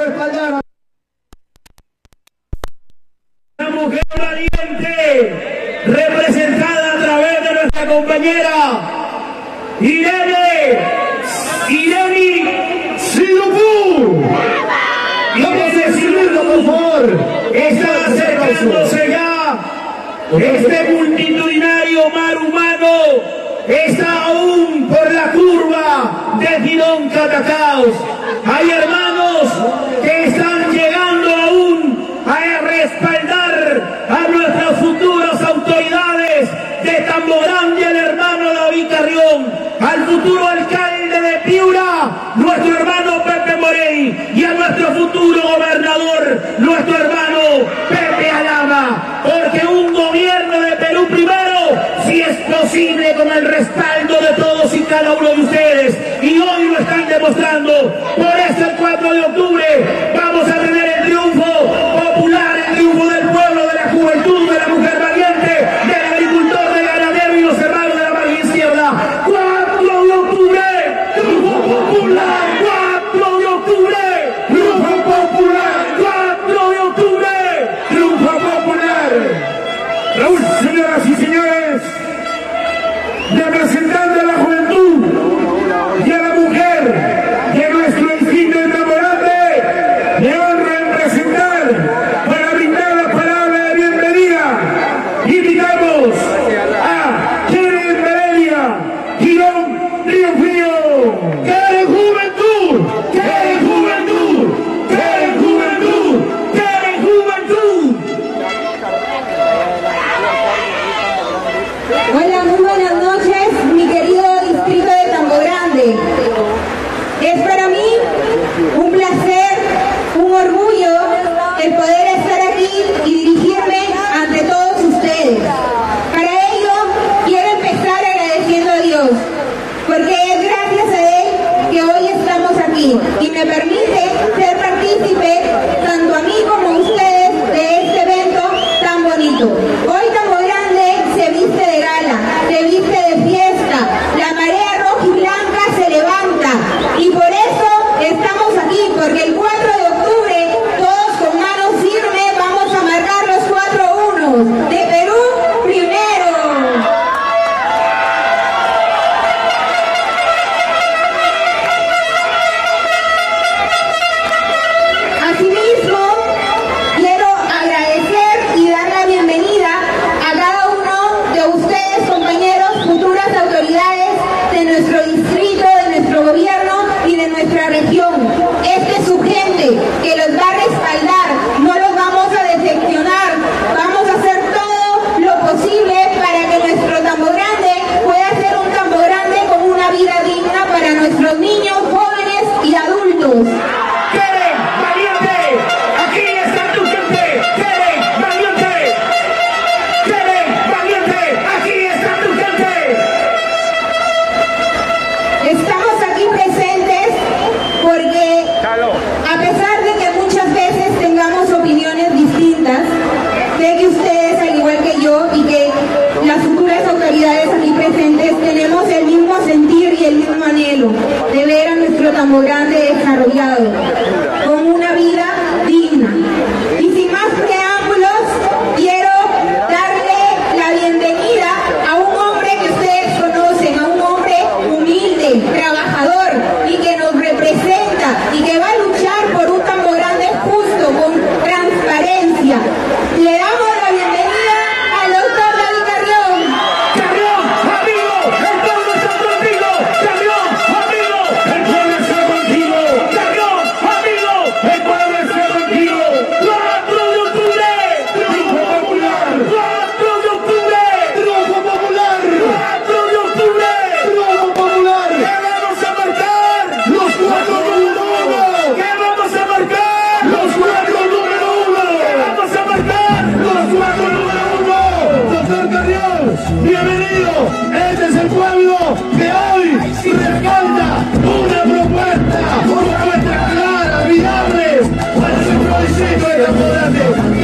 respaldar a la mujer valiente, representada a través de nuestra compañera Irene Silupú. Irene Silupú, por favor, está acercándose ya. Este multitudinario mar humano está aún por la curva de Girón Catacaos. Hay hermanos que están llegando aún a respaldar a nuestras futuras autoridades de Tambogrande, al hermano David Carrión, al futuro alcalde de Piura, nuestro hermano Pepe Morey, y a nuestro futuro gobernador, nuestro hermano Pepe Alama, porque un gobierno de Perú primero, si es posible, con el respaldo de todos y cada uno de ustedes, y hoy lo están demostrando. Por eso el 4 de octubre vamos a tener el triunfo popular, el triunfo del pueblo, de la juventud, de la mujer valiente, del agricultor, del ganadero y los hermanos de la margen izquierda. 4 de octubre, triunfo popular. 4 de octubre, triunfo popular. 4 de octubre, triunfo popular. Raúl, señoras y señores, representando a la juventud y a la mujer de nuestro distrito de Tambogrande, me honra en presentar para brindar la palabra de bienvenida. Invitamos a Keren Valeria, Girón Río Frío. ¡Keren Juventud! ¡Keren Juventud! ¡Keren Juventud! ¡Keren Juventud! Hola, muy buenas noches, mi querido distrito de Tambogrande. Es para mí un placer, un orgullo el poder estar aquí y dirigirme ante todos ustedes. Para ello, quiero empezar agradeciendo a Dios, porque es gracias a Él que hoy estamos aquí y me permite ser partícipe, tanto a mí como a ustedes, de este evento tan bonito. Hoy Tambogrande se viste de gala, se viste de fiesta, la marea roja y blanca se levanta, y por eso estamos aquí, porque el 4 de octubre, todos con manos firmes, vamos a marcar los 4 unos de Perú primero. Asimismo, quiero agradecer y dar la bienvenida a cada uno de ustedes, compañeros, futuras autoridades de nuestro distrito, de nuestro gobierno y de nuestra región. Este es su gente que los va a respaldar, no los vamos a decepcionar, vamos a hacer todo lo posible para que nuestro Tambogrande pueda ser un Tambogrande con una vida digna para nuestros niños, jóvenes y adultos. ¡Keren Valiente! ¡Aquí está tu gente! ¡Keren Valiente! ¡Keren Valiente! ¡Aquí está tu gente! Estamos aquí presentes porque, a pesar de que muchas veces tengamos opiniones distintas, sé que ustedes, al igual que yo, y que las futuras autoridades aquí presentes, tenemos el mismo sentir y el mismo anhelo de ver a nuestro Tambogrande desarrollado, con una vida digna. Y sin más preámbulos, quiero darle la bienvenida a un hombre que ustedes conocen, a un hombre humilde, trabajador, y que nos representa, y que va a luchar por un Tambogrande justo, con transparencia. Le damos la bienvenida al doctor David Carrión. ¡Carrión, amigo! ¡El pueblo está contigo! ¡Carrión, amigo! ¡El pueblo está contigo! ¡Carrión, amigo! ¡El pueblo está contigo! 4 de octubre, triunfo popular. 4 de octubre, triunfo popular. 4 de octubre, triunfo popular. ¿Qué vamos a marcar? Los 4 número 1. ¿Qué vamos a marcar? Los 4 número 1. ¿Qué vamos a marcar? Los 4 número 1. Doctor Carrión, bienvenido. Este es el pueblo que hoy respalda una propuesta clara, viable, para nuestro distrito de Tambogrande.